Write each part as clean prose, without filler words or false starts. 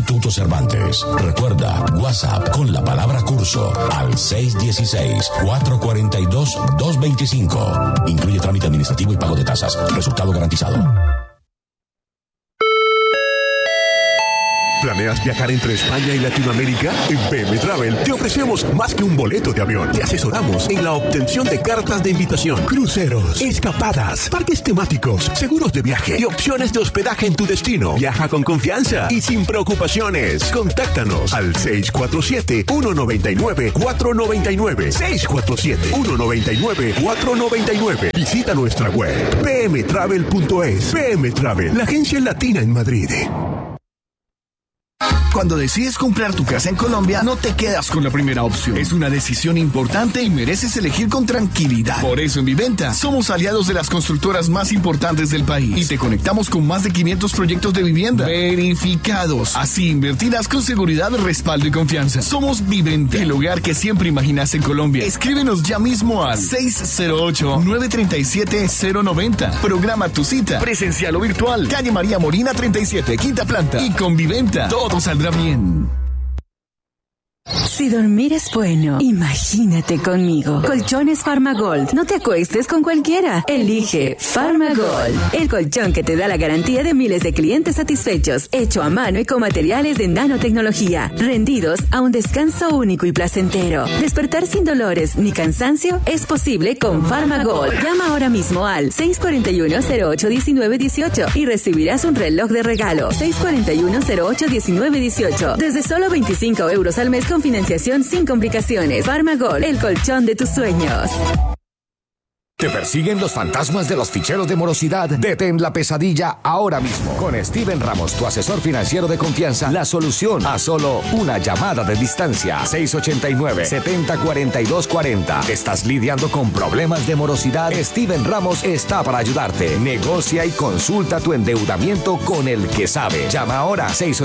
Instituto Cervantes. Recuerda, WhatsApp con la palabra curso al 616-442-225. Incluye trámite administrativo y pago de tasas. Resultado garantizado. ¿Planeas viajar entre España y Latinoamérica? En PM Travel te ofrecemos más que un boleto de avión. Te asesoramos en la obtención de cartas de invitación, cruceros, escapadas, parques temáticos, seguros de viaje y opciones de hospedaje en tu destino. Viaja con confianza y sin preocupaciones. Contáctanos al 647-199-499. 647-199-499. Visita nuestra web pmtravel.es. PM Travel, la agencia latina en Madrid. Cuando decides comprar tu casa en Colombia, no te quedas con la primera opción. Es una decisión importante y mereces elegir con tranquilidad. Por eso en Viventa somos aliados de las constructoras más importantes del país y te conectamos con más de 500 proyectos de vivienda verificados. Así invertirás con seguridad, respaldo y confianza. Somos Viventa, el hogar que siempre imaginas en Colombia. Escríbenos ya mismo al 608-937-090. Programa tu cita, presencial o virtual. Calle María Molina 37, quinta planta. Y con Viventa todo saldrá bien. Si dormir es bueno, imagínate conmigo. Colchones Farmagold. No te acuestes con cualquiera. Elige Farmagold, el colchón que te da la garantía de miles de clientes satisfechos, hecho a mano y con materiales de nanotecnología, rendidos a un descanso único y placentero. Despertar sin dolores ni cansancio es posible con Farmagold. Llama ahora mismo al 641-08-1918 y recibirás un reloj de regalo. 641-08-1918. Desde solo 25 euros al mes con financiación sin complicaciones. Farmagold, el colchón de tus sueños. ¿Te persiguen los fantasmas de los ficheros de morosidad? Detén la pesadilla ahora mismo. Con Steven Ramos, tu asesor financiero de confianza, la solución a solo una llamada de distancia. 689-704240. ¿Estás lidiando con problemas de morosidad? Steven Ramos está para ayudarte. Negocia y consulta tu endeudamiento con el que sabe. Llama ahora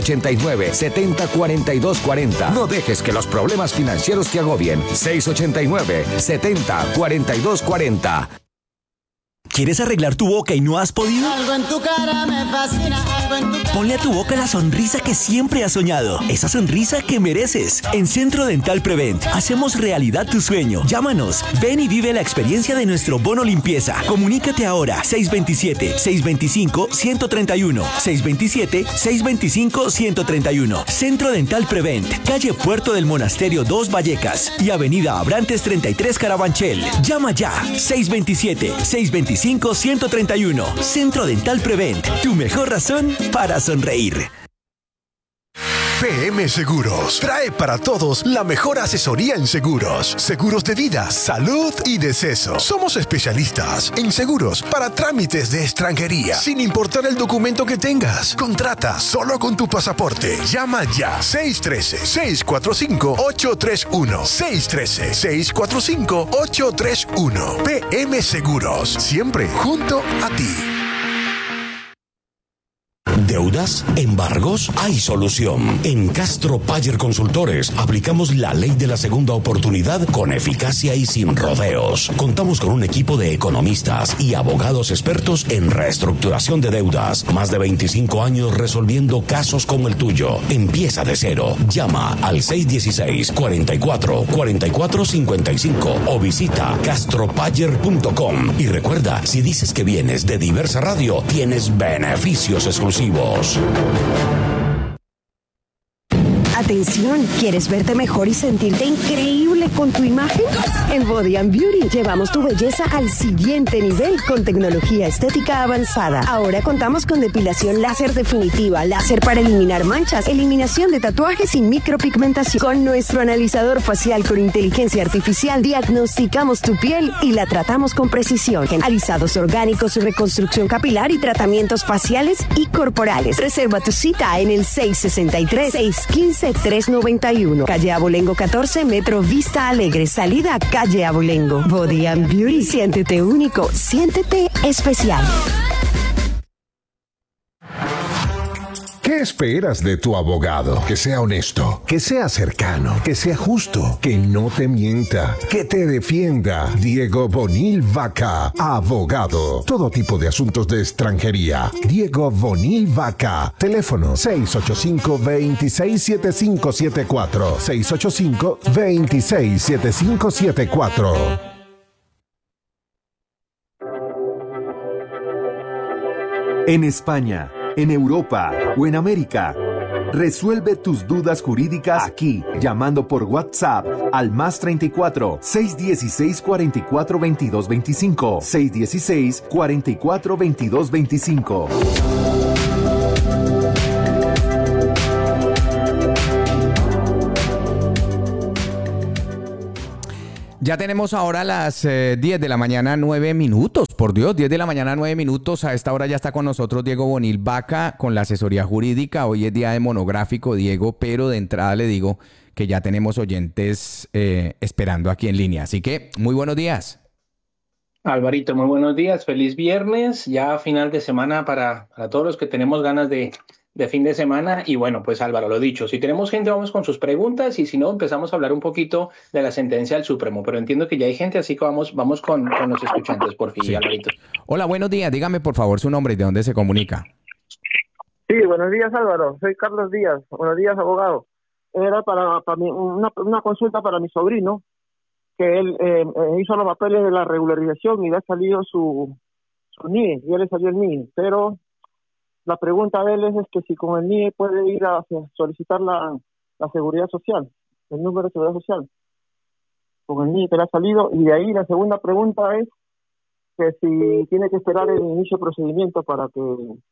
689-704240. No dejes que los problemas financieros te agobien. 689-704240. ¿Quieres arreglar tu boca y no has podido? Algo en tu cara me fascina, algo en tu cara. Ponle a tu boca la sonrisa que siempre has soñado. Esa sonrisa que mereces. En Centro Dental Prevent hacemos realidad tu sueño. Llámanos. Ven y vive la experiencia de nuestro bono limpieza. Comunícate ahora. 627-625-131. 627-625-131. Centro Dental Prevent. Calle Puerto del Monasterio 2 Vallecas y Avenida Abrantes 33 Carabanchel. Llama ya. 627-625-131. Centro Dental Prevent, tu mejor razón para sonreír. PM Seguros trae para todos la mejor asesoría en seguros. Seguros de vida, salud y deceso. Somos especialistas en seguros para trámites de extranjería, sin importar el documento que tengas. Contrata solo con tu pasaporte. Llama ya. 613-645-831. 613-645-831. PM Seguros. Siempre junto a ti. ¿Deudas? ¿Embargos? Hay solución. En Castro Payer Consultores aplicamos la ley de la segunda oportunidad con eficacia y sin rodeos. Contamos con un equipo de economistas y abogados expertos en reestructuración de deudas. Más de 25 años resolviendo casos como el tuyo. Empieza de cero. Llama al 616-44-4455 o visita castropayer.com. Y recuerda, si dices que vienes de Diversa Radio, tienes beneficios exclusivos. Atención, ¿quieres verte mejor y sentirte increíble con tu imagen? En Body and Beauty llevamos tu belleza al siguiente nivel con tecnología estética avanzada. Ahora contamos con depilación láser definitiva, láser para eliminar manchas, eliminación de tatuajes y micropigmentación. Con nuestro analizador facial con inteligencia artificial diagnosticamos tu piel y la tratamos con precisión. Alisados orgánicos, reconstrucción capilar y tratamientos faciales y corporales. Reserva tu cita en el 663-615-391. Calle Abolengo 14, Metro Vista Alegre, salida Calle Abolengo. Body and Beauty, siéntete único, siéntete especial. ¿Qué esperas de tu abogado? Que sea honesto, que sea cercano, que sea justo, que no te mienta, que te defienda. Diego Bonil Vaca, abogado. Todo tipo de asuntos de extranjería. Diego Bonil Vaca. Teléfono 685-267574. 685-267574. En España, en Europa o en América. Resuelve tus dudas jurídicas aquí, llamando por WhatsApp al +34 616 44 22 25 616 44 22 25. Ya tenemos ahora las 10 de la mañana, 9 minutos. Por Dios, 10 de la mañana, 9 minutos. A esta hora ya está con nosotros Diego Bonil Vaca con la asesoría jurídica. Hoy es día de monográfico, Diego, pero de entrada le digo que ya tenemos oyentes esperando aquí en línea. Así que, muy buenos días. Alvarito, muy buenos días. Feliz viernes. Ya final de semana para todos los que tenemos ganas de fin de semana. Y bueno, pues Álvaro, lo dicho, si tenemos gente vamos con sus preguntas y si no empezamos a hablar un poquito de la sentencia del Supremo, pero entiendo que ya hay gente, así que vamos con los escuchantes, por fin, sí. Alvarito. Hola, buenos días, dígame por favor su nombre y de dónde se comunica. Sí, buenos días Álvaro, soy Carlos Díaz, buenos días abogado. Era para mí una consulta para mi sobrino, que él hizo los papeles de la regularización y le ha salido su NIE, ya le salió el NIE, pero la pregunta de él es que si con el NIE puede ir a solicitar la seguridad social, el número de seguridad social, con el NIE que le ha salido. Y de ahí la segunda pregunta es que si tiene que esperar el inicio de procedimiento para que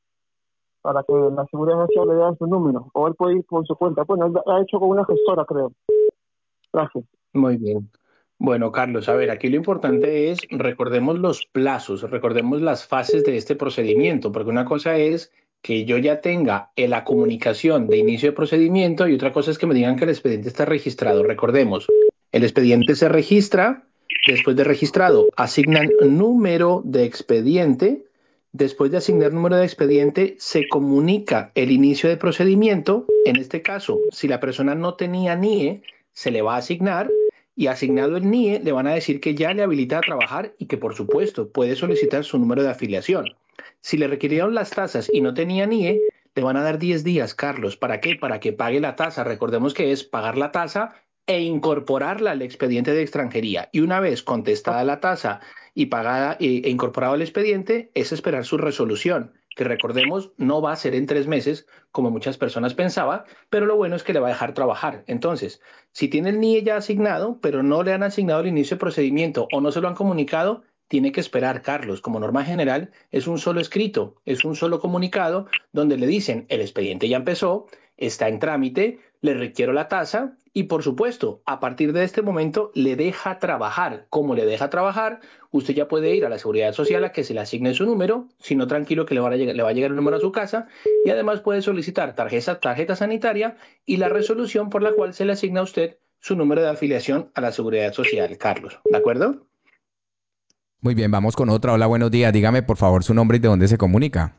la seguridad social le dé su número, o él puede ir por su cuenta. Bueno, él ha hecho con una gestora, creo. Gracias. Muy bien. Bueno, Carlos, a ver, aquí lo importante es, recordemos los plazos, recordemos las fases de este procedimiento, porque una cosa es que yo ya tenga la comunicación de inicio de procedimiento y otra cosa es que me digan que el expediente está registrado. Recordemos, el expediente se registra, después de registrado asignan número de expediente, después de asignar número de expediente se comunica el inicio de procedimiento. En este caso, si la persona no tenía NIE, se le va a asignar. Y asignado el NIE, le van a decir que ya le habilita a trabajar y que, por supuesto, puede solicitar su número de afiliación. Si le requirieron las tasas y no tenía NIE, le van a dar 10 días, Carlos. ¿Para qué? Para que pague la tasa. Recordemos que es pagar la tasa e incorporarla al expediente de extranjería. Y una vez contestada la tasa y pagada e incorporado al expediente, es esperar su resolución, que recordemos no va a ser en 3 meses, como muchas personas pensaban, pero lo bueno es que le va a dejar trabajar. Entonces, si tiene el NIE ya asignado, pero no le han asignado el inicio de procedimiento o no se lo han comunicado, tiene que esperar, Carlos. Como norma general, es un solo escrito, es un solo comunicado donde le dicen, el expediente ya empezó, está en trámite, le requiero la tasa y, por supuesto, a partir de este momento le deja trabajar. Como le deja trabajar, usted ya puede ir a la Seguridad Social a que se le asigne su número, si no, tranquilo que le va a llegar el número a su casa, y además puede solicitar tarjeta sanitaria y la resolución por la cual se le asigna a usted su número de afiliación a la Seguridad Social, Carlos. ¿De acuerdo? Muy bien, vamos con otra. Hola, buenos días. Dígame, por favor, su nombre y de dónde se comunica.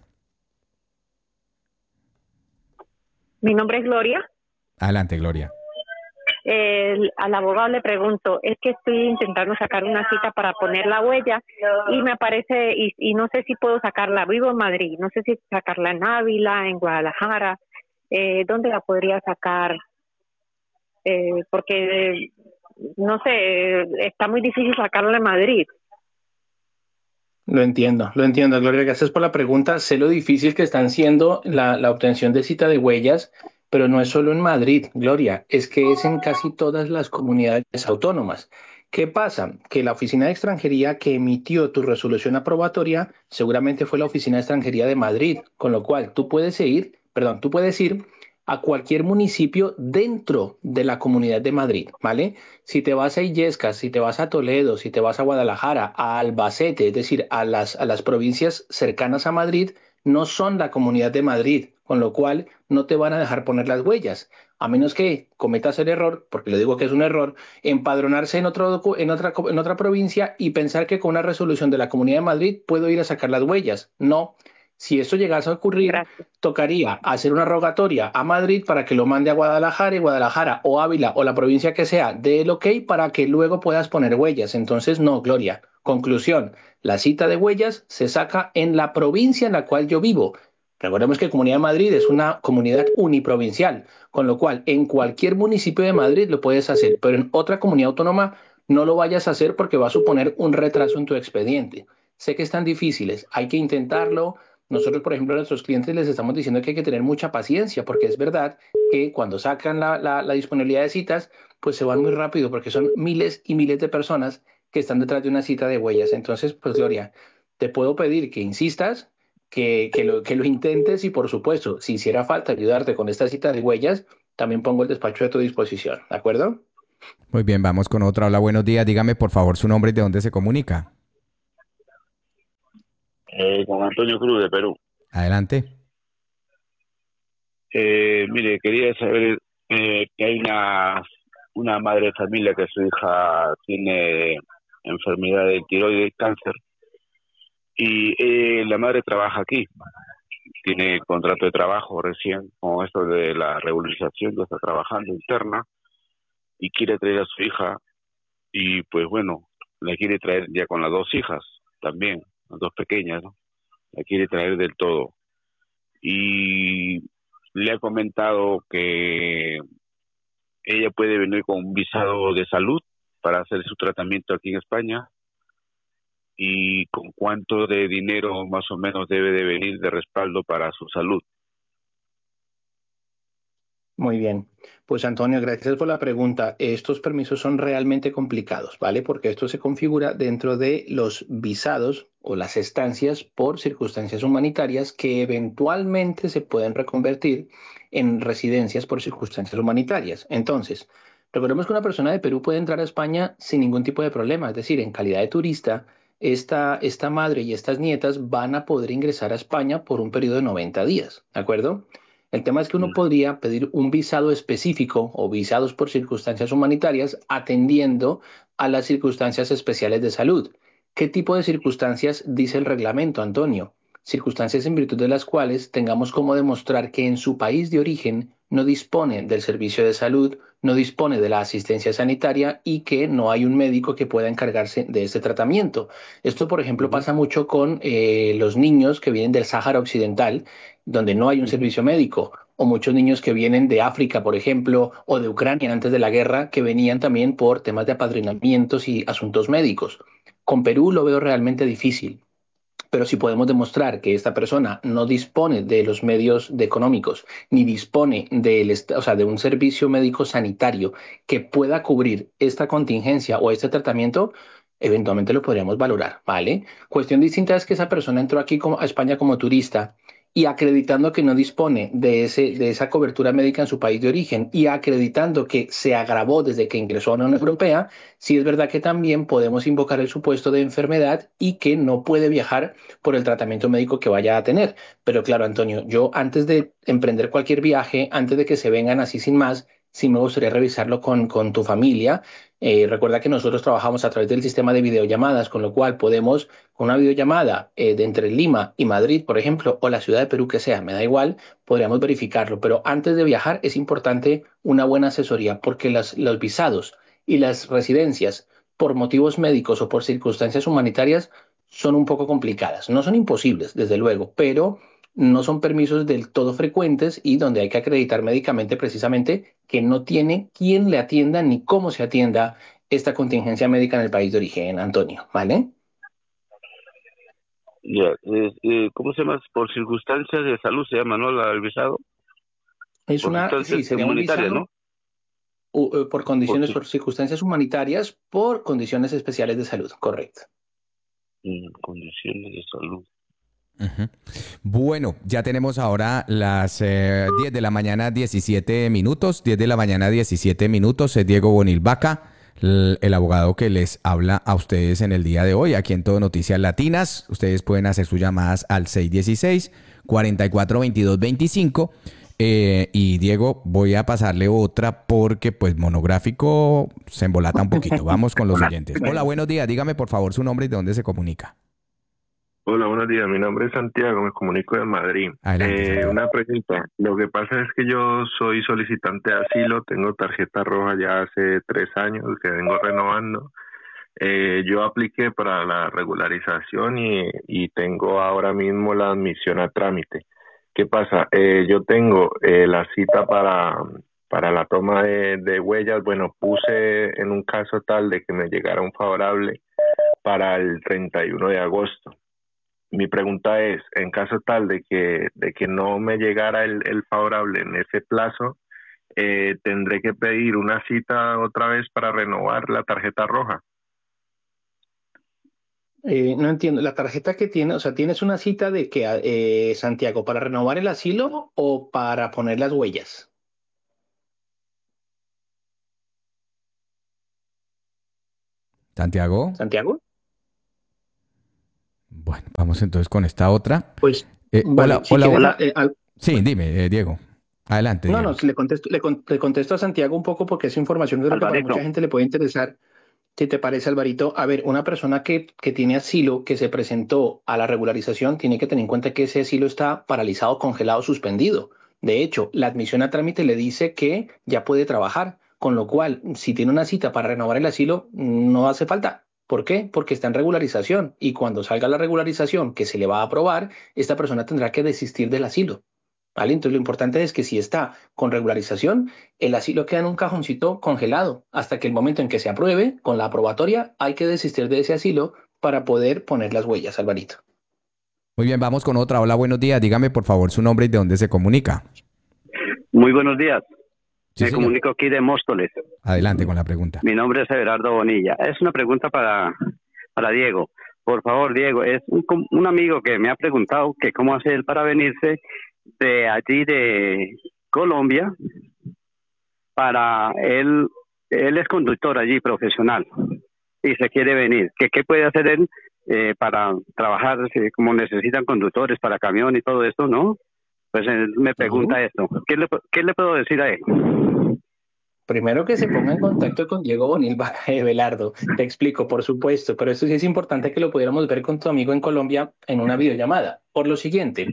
Mi nombre es Gloria. Adelante, Gloria. Al abogado le pregunto, es que estoy intentando sacar una cita para poner la huella y me aparece, y no sé si puedo sacarla, vivo en Madrid, no sé si sacarla en Ávila, en Guadalajara, ¿dónde la podría sacar? Porque, no sé, está muy difícil sacarla en Madrid. Lo entiendo, Gloria, gracias por la pregunta. Sé lo difícil que están siendo la obtención de cita de huellas, pero no es solo en Madrid, Gloria, es que es en casi todas las comunidades autónomas. ¿Qué pasa? Que la Oficina de Extranjería que emitió tu resolución aprobatoria seguramente fue la Oficina de Extranjería de Madrid, con lo cual tú puedes ir a cualquier municipio dentro de la Comunidad de Madrid, ¿vale? Si te vas a Illescas, si te vas a Toledo, si te vas a Guadalajara, a Albacete, es decir, a las provincias cercanas a Madrid, no son la Comunidad de Madrid, con lo cual no te van a dejar poner las huellas, a menos que cometas el error, porque le digo que es un error, empadronarse en otra provincia y pensar que con una resolución de la Comunidad de Madrid puedo ir a sacar las huellas. No, Si esto llegase a ocurrir, tocaría hacer una rogatoria a Madrid para que lo mande a Guadalajara y Guadalajara o Ávila o la provincia que sea dé el ok para que luego puedas poner huellas. Entonces, no, Gloria. Conclusión, la cita de huellas se saca en la provincia en la cual yo vivo. Recordemos que Comunidad de Madrid es una comunidad uniprovincial, con lo cual en cualquier municipio de Madrid lo puedes hacer, pero en otra comunidad autónoma no lo vayas a hacer porque va a suponer un retraso en tu expediente. Sé que están difíciles, hay que intentarlo. Nosotros, por ejemplo, a nuestros clientes les estamos diciendo que hay que tener mucha paciencia, porque es verdad que cuando sacan la disponibilidad de citas, pues se van muy rápido, porque son miles y miles de personas que están detrás de una cita de huellas. Entonces, pues Gloria, te puedo pedir que insistas, que lo intentes y, por supuesto, si hiciera falta ayudarte con esta cita de huellas, también pongo el despacho a tu disposición, ¿de acuerdo? Muy bien, vamos con otra. Hola, buenos días. Dígame, por favor, su nombre y de dónde se comunica. Con Antonio Cruz, de Perú. Adelante. Mire, quería saber que hay una madre de familia que su hija tiene enfermedad de tiroides, cáncer, y la madre trabaja aquí, tiene contrato de trabajo recién, con esto de la regularización, ya está trabajando interna, y quiere traer a su hija, y pues bueno, la quiere traer ya con las dos hijas también, las dos pequeñas, ¿no? La quiere traer del todo. Y le ha comentado que ella puede venir con un visado de salud para hacer su tratamiento aquí en España, y con cuánto de dinero más o menos debe de venir de respaldo para su salud. Muy bien. Pues Antonio, gracias por la pregunta. Estos permisos son realmente complicados, ¿vale? Porque esto se configura dentro de los visados o las estancias por circunstancias humanitarias que eventualmente se pueden reconvertir en residencias por circunstancias humanitarias. Entonces, recordemos que una persona de Perú puede entrar a España sin ningún tipo de problema, es decir, en calidad de turista, esta madre y estas nietas van a poder ingresar a España por un periodo de 90 días, ¿de acuerdo? El tema es que uno podría pedir un visado específico o visados por circunstancias humanitarias atendiendo a las circunstancias especiales de salud. ¿Qué tipo de circunstancias dice el reglamento, Antonio? Circunstancias en virtud de las cuales tengamos como demostrar que en su país de origen no dispone del servicio de salud, no dispone de la asistencia sanitaria y que no hay un médico que pueda encargarse de este tratamiento. Esto, por ejemplo, pasa mucho con los niños que vienen del Sáhara Occidental, donde no hay un servicio médico, o muchos niños que vienen de África, por ejemplo, o de Ucrania antes de la guerra, que venían también por temas de apadrinamientos y asuntos médicos. Con Perú lo veo realmente difícil. Pero si podemos demostrar que esta persona no dispone de los medios económicos ni dispone de un servicio médico sanitario que pueda cubrir esta contingencia o este tratamiento, eventualmente lo podríamos valorar, ¿vale? Cuestión distinta es que esa persona entró aquí a España como turista y acreditando que no dispone de esa cobertura médica en su país de origen y acreditando que se agravó desde que ingresó a la Unión Europea, sí es verdad que también podemos invocar el supuesto de enfermedad y que no puede viajar por el tratamiento médico que vaya a tener. Pero claro, Antonio, yo antes de emprender cualquier viaje, antes de que se vengan así sin más, sí me gustaría revisarlo con tu familia. Recuerda que nosotros trabajamos a través del sistema de videollamadas, con lo cual podemos, con una videollamada de entre Lima y Madrid, por ejemplo, o la ciudad de Perú que sea, me da igual, podríamos verificarlo. Pero antes de viajar es importante una buena asesoría, porque los visados y las residencias por motivos médicos o por circunstancias humanitarias son un poco complicadas. No son imposibles, desde luego, pero no son permisos del todo frecuentes y donde hay que acreditar médicamente precisamente que no tiene quien le atienda ni cómo se atienda esta contingencia médica en el país de origen, Antonio, ¿vale? Ya, ¿cómo se llama? Por circunstancias de salud se llama, ¿no? El visado. Es por una, sí, sería un visado, ¿no? Por circunstancias humanitarias, por condiciones especiales de salud, correcto. Condiciones de salud. Uh-huh. Bueno, ya tenemos ahora las 10 de la mañana 17 minutos, 10 de la mañana 17 minutos, es Diego Bonil Vaca, el abogado que les habla a ustedes en el día de hoy, aquí en Todo Noticias Latinas. Ustedes pueden hacer sus llamadas al 616-4422-25 y Diego, voy a pasarle otra porque pues monográfico se embolata un poquito. Vamos con los oyentes. Hola, buenos días, dígame por favor su nombre y de dónde se comunica. Hola, buenos días. Mi nombre es Santiago, me comunico de Madrid. Una pregunta. Lo que pasa es que yo soy solicitante de asilo, tengo tarjeta roja ya hace 3 años que vengo renovando. Yo apliqué para la regularización y tengo ahora mismo la admisión a trámite. ¿Qué pasa? Yo tengo la cita para la toma de huellas. Bueno, puse en un caso tal de que me llegara un favorable para el 31 de agosto. Mi pregunta es, en caso tal de que no me llegara el favorable en ese plazo, ¿tendré que pedir una cita otra vez para renovar la tarjeta roja? No entiendo, la tarjeta que tiene, o sea, ¿tienes una cita de que, Santiago, para renovar el asilo o para poner las huellas? Santiago. ¿Santiago? Bueno, vamos entonces con esta otra. Pues, vale, hola. Sí, dime, Diego. Adelante. No, Diego. no, le contesto a Santiago un poco porque es información que creo que para mucha gente le puede interesar. Si te parece, Alvarito, a ver, una persona que tiene asilo, que se presentó a la regularización, tiene que tener en cuenta que ese asilo está paralizado, congelado, suspendido. De hecho, la admisión a trámite le dice que ya puede trabajar, con lo cual, si tiene una cita para renovar el asilo, no hace falta. ¿Por qué? Porque está en regularización y cuando salga la regularización que se le va a aprobar, esta persona tendrá que desistir del asilo. ¿Vale? Entonces lo importante es que si está con regularización, el asilo queda en un cajoncito congelado hasta que el momento en que se apruebe, con la aprobatoria, hay que desistir de ese asilo para poder poner las huellas, Alvarito. Muy bien, vamos con otra. Hola, buenos días. Dígame, por favor, su nombre y de dónde se comunica. Muy buenos días. Sí, Me señor. comunico aquí de Móstoles. Adelante con la pregunta. Mi nombre es Everardo Bonilla. Es una pregunta para Diego. Por favor, Diego, es un amigo que me ha preguntado que cómo hace él para venirse de allí de Colombia. Para él es conductor allí profesional y se quiere venir. ¿Qué puede hacer él para trabajar como necesitan conductores para camión y todo esto, no? Pues él me pregunta esto. ¿Qué le puedo decir a él? Primero que se ponga en contacto con Diego Bonil Belardo. Te explico, por supuesto, pero esto sí es importante que lo pudiéramos ver con tu amigo en Colombia en una videollamada. Por lo siguiente,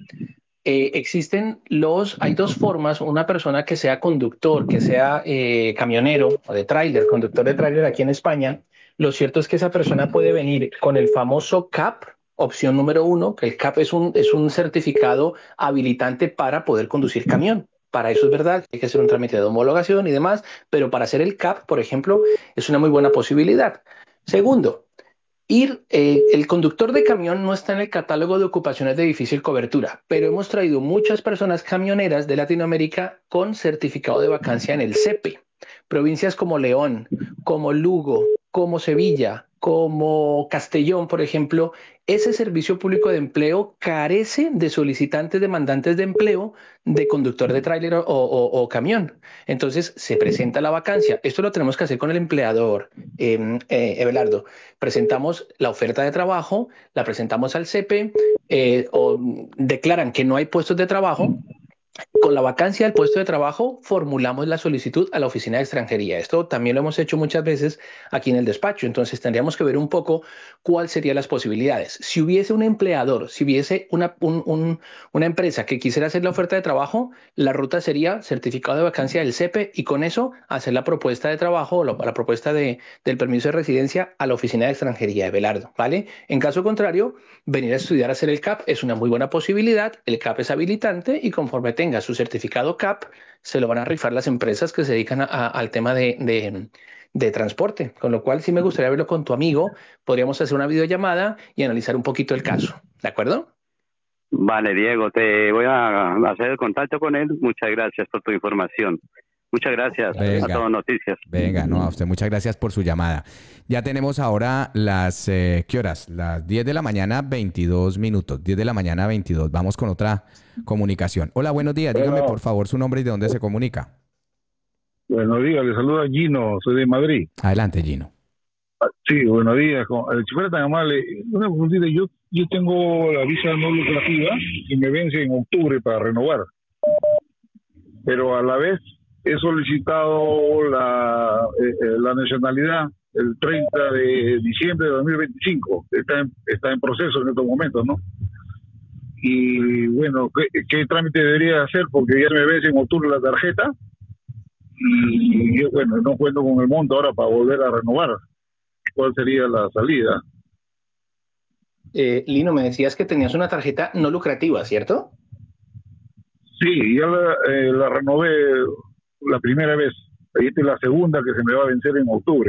hay dos formas, una persona que sea conductor, que sea camionero o de tráiler, conductor de tráiler aquí en España. Lo cierto es que esa persona puede venir con el famoso CAP, opción número 1, que el CAP es un certificado habilitante para poder conducir camión. Para eso es verdad, hay que hacer un trámite de homologación y demás, pero para hacer el CAP, por ejemplo, es una muy buena posibilidad. Segundo, el conductor de camión no está en el catálogo de ocupaciones de difícil cobertura, pero hemos traído muchas personas camioneras de Latinoamérica con certificado de vacancia en el CEPE. Provincias como León, como Lugo, como Sevilla, como Castellón, por ejemplo, ese servicio público de empleo carece de solicitantes demandantes de empleo de conductor de tráiler o camión. Entonces se presenta la vacancia. Esto lo tenemos que hacer con el empleador, Everardo. Presentamos la oferta de trabajo, la presentamos al CEPE, o declaran que no hay puestos de trabajo. Con la vacancia del puesto de trabajo formulamos la solicitud a la oficina de extranjería. Esto también lo hemos hecho muchas veces aquí en el despacho. Entonces tendríamos que ver un poco cuáles serían las posibilidades. Si hubiese un empleador, si hubiese una empresa que quisiera hacer la oferta de trabajo, la ruta sería certificado de vacancia del CEPE y con eso hacer la propuesta de trabajo o la propuesta del permiso de residencia a la oficina de extranjería de Belardo, ¿vale? En caso contrario, venir a estudiar a hacer el CAP es una muy buena posibilidad. El CAP es habilitante y conforme tenga su certificado CAP, se lo van a rifar las empresas que se dedican al tema de transporte. Con lo cual, sí me gustaría verlo con tu amigo. Podríamos hacer una videollamada y analizar un poquito el caso. ¿De acuerdo? Vale, Diego, te voy a hacer el contacto con él. Muchas gracias por tu información. Muchas gracias a Todo Noticias. Venga, no, a usted muchas gracias por su llamada. Ya tenemos ahora las, ¿qué horas? Las 10 de la mañana, 22 minutos. 10 de la mañana, 22. Vamos con otra comunicación. Hola, buenos días. Dígame, por favor, su nombre y de dónde se comunica. Buenos días, le saluda Gino, soy de Madrid. Adelante, Gino. Sí, buenos días. Si fuera tan amable, una preguntita. Yo tengo la visa no lucrativa y me vence en octubre para renovar. Pero a la vez he solicitado la nacionalidad el 30 de diciembre de 2025. Está en proceso en estos momentos, ¿no? Y bueno, ¿qué trámite debería hacer? Porque ya me vence en octubre la tarjeta y yo, bueno, no cuento con el monto ahora para volver a renovar. ¿Cuál sería la salida? Lino, me decías que tenías una tarjeta no lucrativa, ¿cierto? Sí, ya la renové la primera vez. Esta es la segunda que se me va a vencer en octubre.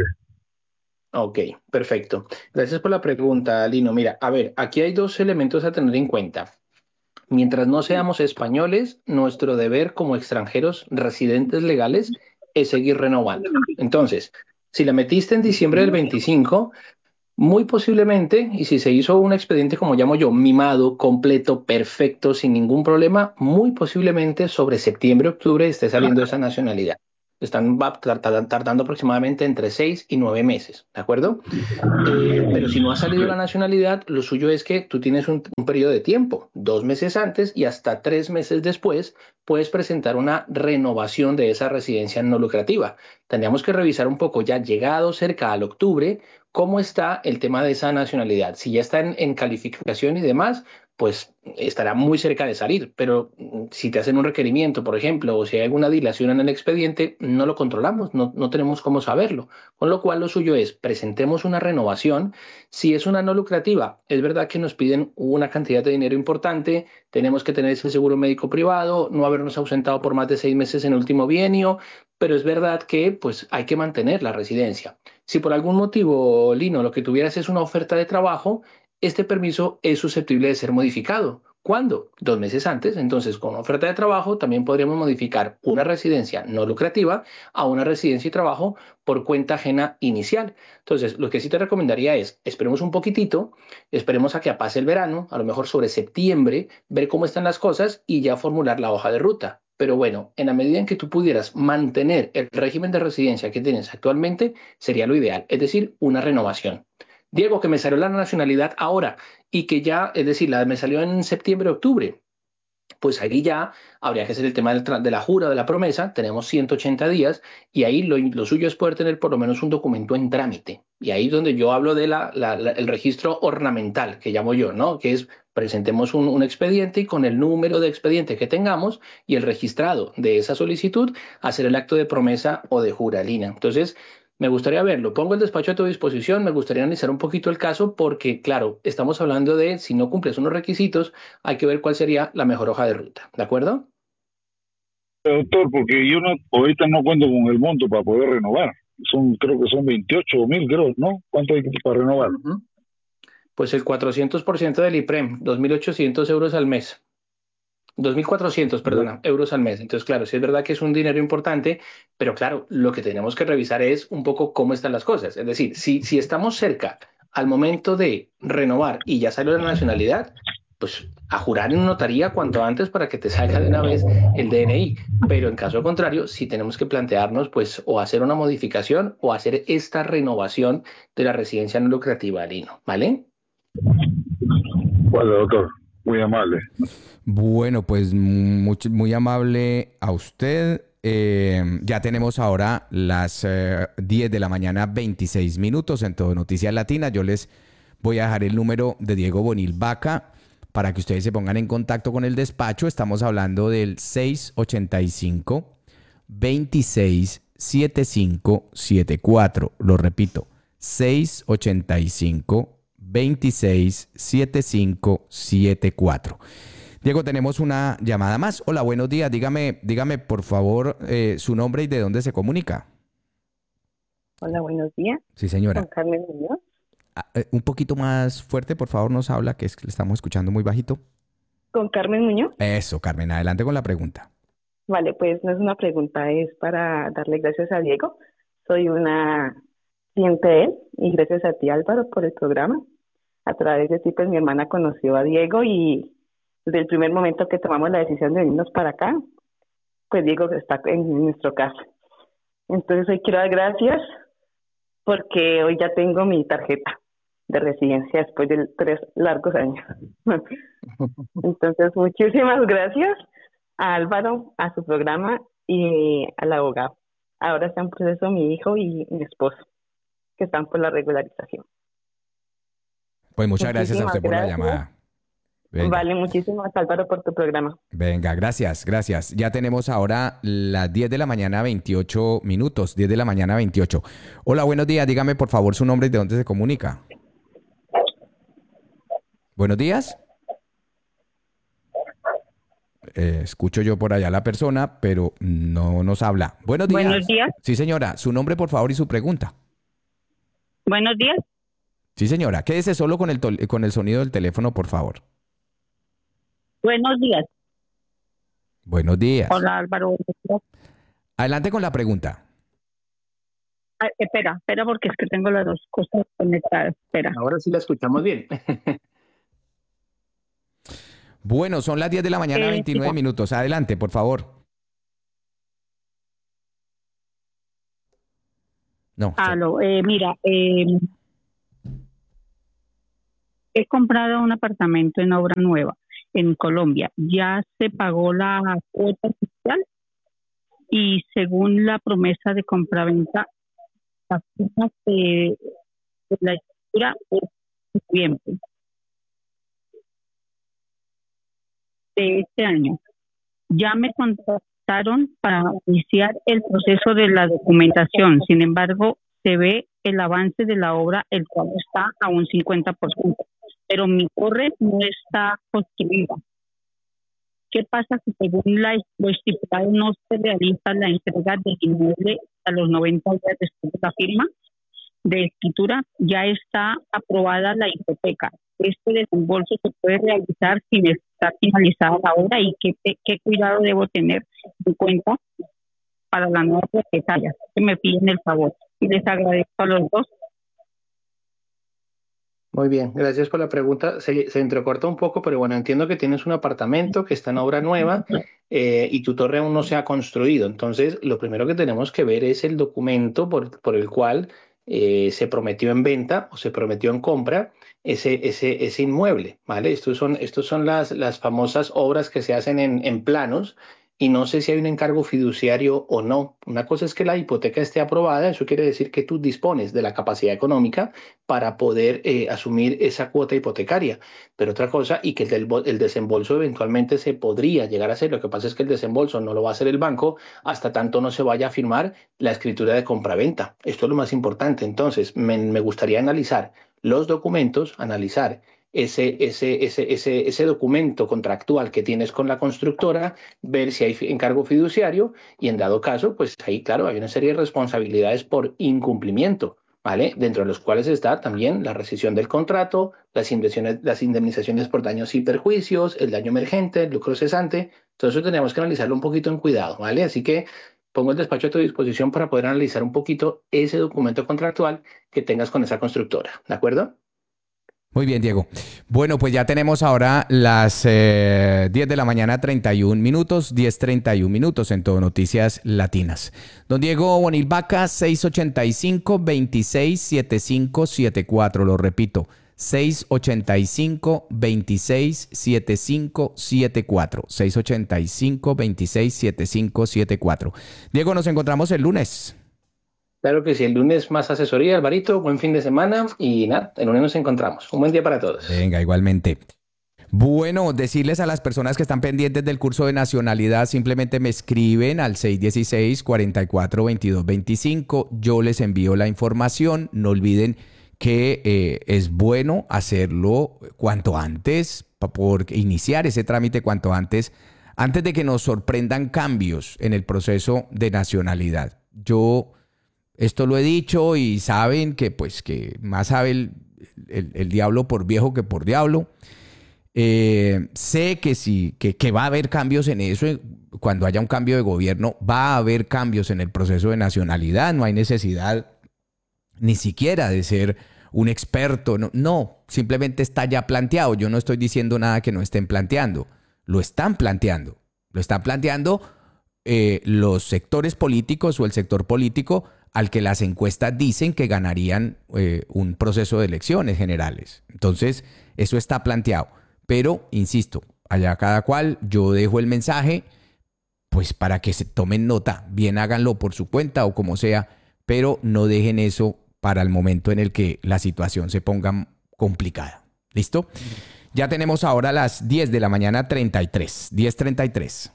Ok, perfecto. Gracias por la pregunta, Lino. Mira, a ver, aquí hay dos elementos a tener en cuenta. Mientras no seamos españoles, nuestro deber como extranjeros residentes legales es seguir renovando. Entonces, si la metiste en diciembre del 25, muy posiblemente, y si se hizo un expediente, como llamo yo, mimado, completo, perfecto, sin ningún problema, muy posiblemente sobre septiembre, octubre esté saliendo esa nacionalidad. Están tardando aproximadamente entre 6 y 9 meses, ¿de acuerdo? Pero si no ha salido la nacionalidad, lo suyo es que tú tienes un periodo de tiempo, 2 meses antes y hasta 3 meses después, puedes presentar una renovación de esa residencia no lucrativa. Tendríamos que revisar un poco ya llegado cerca al octubre, cómo está el tema de esa nacionalidad. Si ya está en calificación y demás, pues estará muy cerca de salir, pero si te hacen un requerimiento, por ejemplo, o si hay alguna dilación en el expediente, no lo controlamos, no tenemos cómo saberlo. Con lo cual lo suyo es, presentemos una renovación. Si es una no lucrativa, es verdad que nos piden una cantidad de dinero importante, tenemos que tener ese seguro médico privado, no habernos ausentado por más de 6 meses en el último bienio, pero es verdad que pues hay que mantener la residencia. Si por algún motivo, Lino, lo que tuvieras es una oferta de trabajo, este permiso es susceptible de ser modificado. ¿Cuándo? 2 meses antes. Entonces, con oferta de trabajo también podríamos modificar una residencia no lucrativa a una residencia y trabajo por cuenta ajena inicial. Entonces, lo que sí te recomendaría es, esperemos un poquitito, esperemos a que pase el verano, a lo mejor sobre septiembre, ver cómo están las cosas y ya formular la hoja de ruta. Pero bueno, en la medida en que tú pudieras mantener el régimen de residencia que tienes actualmente, sería lo ideal, es decir, una renovación. Diego, que me salió la nacionalidad ahora y que ya, es decir, me salió en septiembre, octubre, pues ahí ya habría que hacer el tema de la jura, de la promesa, tenemos 180 días y ahí lo suyo es poder tener por lo menos un documento en trámite. Y ahí es donde yo hablo de el registro ornamental, que llamo yo, ¿no? Que es presentemos un expediente y con el número de expediente que tengamos y el registrado de esa solicitud, hacer el acto de promesa o de jura, Lina. Entonces, me gustaría verlo. Pongo el despacho a tu disposición. Me gustaría analizar un poquito el caso porque, claro, estamos hablando de si no cumples unos requisitos, hay que ver cuál sería la mejor hoja de ruta. ¿De acuerdo? Doctor, porque yo ahorita no cuento con el monto para poder renovar. Creo que son 28.000, creo, ¿no? ¿Cuánto hay para renovar? Pues el 400% del IPREM, 2.800 euros al mes. 2.400, perdona, euros al mes. Entonces, claro, sí es verdad que es un dinero importante, pero claro, lo que tenemos que revisar es un poco cómo están las cosas. Es decir, si estamos cerca al momento de renovar y ya salió la nacionalidad, pues a jurar en notaría cuanto antes para que te salga de una vez el DNI. Pero en caso contrario, sí tenemos que plantearnos, pues, o hacer una modificación o hacer esta renovación de la residencia no lucrativa, Lino, ¿vale? Vale, doctor. Muy amable. Bueno, pues muy amable a usted. Ya tenemos ahora las 10 de la mañana, 26 minutos en Todo Noticias Latina. Yo les voy a dejar el número de Diego Bonil Vaca para que ustedes se pongan en contacto con el despacho. Estamos hablando del 685-267574. Lo repito, 685-267574. Diego, tenemos una llamada más. Hola, buenos días. Dígame por favor su nombre y de dónde se comunica. Hola, buenos días. Sí, señora. Con Carmen Muñoz. Un poquito más fuerte, por favor, nos habla, que es que le estamos escuchando muy bajito. Con Carmen Muñoz. Eso, Carmen, adelante con la pregunta. Vale, pues no es una pregunta, es para darle gracias a Diego. Soy una cliente de él y gracias a ti, Álvaro, por el programa. A través de ti, pues mi hermana conoció a Diego y desde el primer momento que tomamos la decisión de venirnos para acá, pues Diego está en nuestro caso. Entonces hoy quiero dar gracias porque hoy ya tengo mi tarjeta de residencia después de 3 largos años. Entonces muchísimas gracias a Álvaro, a su programa y al abogado. Ahora está en proceso mi hijo y mi esposo. que están por la regularización. Pues muchas gracias a usted por la llamada. Venga. Vale, muchísimas, Álvaro, por tu programa. Venga, gracias. Ya tenemos ahora las 10 de la mañana, 28 minutos. 10 de la mañana, 28. Hola, buenos días. Dígame, por favor, su nombre y de dónde se comunica. Buenos días. Escucho yo por allá a la persona, pero no nos habla. Buenos días. Buenos días. Sí, señora. Su nombre, por favor, y su pregunta. Buenos días. Sí, señora. Quédese solo con el sonido del teléfono, por favor. Buenos días. Buenos días. Hola, Álvaro. Adelante con la pregunta. Espera, porque es que tengo las dos cosas conectadas. Espera. Ahora sí la escuchamos bien. Bueno, son las 10 de la mañana, 29 minutos. Adelante, por favor. No. Aló, mira, he comprado un apartamento en obra nueva en Colombia. Ya se pagó la cuota oficial y según la promesa de compraventa, las firmas de la escritura es noviembre de este año. Ya me contactaron para iniciar el proceso de la documentación. Sin embargo, se ve el avance de la obra, el cual está a un 50%. Pero mi torre no está construida. ¿Qué pasa si según lo estipulado no se realiza la entrega del inmueble a los 90 días después de la firma de escritura? Ya está aprobada la hipoteca. Este desembolso se puede realizar sin estar finalizada la obra y qué cuidado debo tener en cuenta para la nueva propietaria que me piden el favor. Y les agradezco a los dos. Muy bien, gracias por la pregunta. Se entrecorta un poco, pero bueno, entiendo que tienes un apartamento que está en obra nueva y tu torre aún no se ha construido. Entonces, lo primero que tenemos que ver es el documento por el cual se prometió en venta o se prometió en compra ese inmueble, ¿vale? Estos son las famosas obras que se hacen en planos. Y no sé si hay un encargo fiduciario o no. Una cosa es que la hipoteca esté aprobada, eso quiere decir que tú dispones de la capacidad económica para poder asumir esa cuota hipotecaria. Pero otra cosa, y que el desembolso eventualmente se podría llegar a hacer, lo que pasa es que el desembolso no lo va a hacer el banco hasta tanto no se vaya a firmar la escritura de compraventa. Esto es lo más importante. Entonces, me gustaría analizar los documentos, analizar ese documento contractual que tienes con la constructora, ver si hay encargo fiduciario y en dado caso, pues ahí claro, hay una serie de responsabilidades por incumplimiento, ¿vale? Dentro de los cuales está también la rescisión del contrato, las indemnizaciones por daños y perjuicios, el daño emergente, el lucro cesante. Todo eso tenemos que analizarlo un poquito en cuidado, ¿vale? Así que pongo el despacho a tu disposición para poder analizar un poquito ese documento contractual que tengas con esa constructora, ¿de acuerdo? Muy bien, Diego. Bueno, pues ya tenemos ahora las 10 de la mañana, 31 minutos, 10:31 minutos en Todo Noticias Latinas. Don Diego Bonil Vaca, 685-267574. Lo repito, 685-267574. 685-267574. Diego, nos encontramos el lunes. Claro que sí, el lunes más asesoría, Alvarito, buen fin de semana y nada, el lunes nos encontramos. Un buen día para todos. Venga, igualmente. Bueno, decirles a las personas que están pendientes del curso de nacionalidad, simplemente me escriben al 616-442225, yo les envío la información, no olviden que es bueno hacerlo cuanto antes, por iniciar ese trámite cuanto antes de que nos sorprendan cambios en el proceso de nacionalidad. Esto lo he dicho y saben que pues que más sabe el diablo por viejo que por diablo. Sé que sí, que va a haber cambios en eso. Cuando haya un cambio de gobierno va a haber cambios en el proceso de nacionalidad. No hay necesidad ni siquiera de ser un experto. No, simplemente está ya planteado. Yo no estoy diciendo nada que no estén planteando. Lo están planteando. Lo están planteando los sectores políticos o el sector político al que las encuestas dicen que ganarían un proceso de elecciones generales. Entonces, eso está planteado. Pero, insisto, allá cada cual, yo dejo el mensaje, pues para que se tomen nota. Bien háganlo por su cuenta o como sea, pero no dejen eso para el momento en el que la situación se ponga complicada. ¿Listo? Ya tenemos ahora las 10 de la mañana 33, 10:33.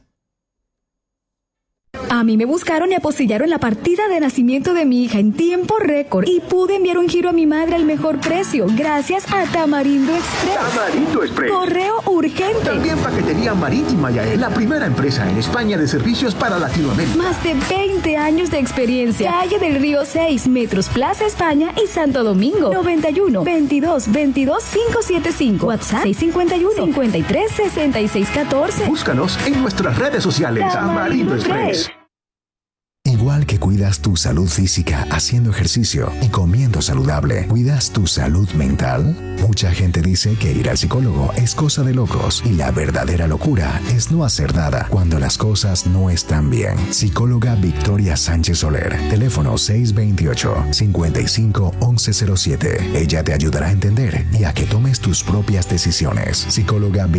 A mí me buscaron y apostillaron la partida de nacimiento de mi hija en tiempo récord y pude enviar un giro a mi madre al mejor precio gracias a Tamarindo Express. Tamarindo Express. Correo urgente. También paquetería marítima Yael, la primera empresa en España de servicios para Latinoamérica. Más de 20 años de experiencia. Calle del Río 6, Metros Plaza España y Santo Domingo. 91 22 22 575. WhatsApp 651 53 66 14. Búscanos en nuestras redes sociales. Tamarindo Express. Igual que cuidas tu salud física haciendo ejercicio y comiendo saludable, ¿cuidas tu salud mental? Mucha gente dice que ir al psicólogo es cosa de locos y la verdadera locura es no hacer nada cuando las cosas no están bien. Psicóloga Victoria Sánchez Soler, teléfono 628-55-1107. Ella te ayudará a entender y a que tomes tus propias decisiones. Psicóloga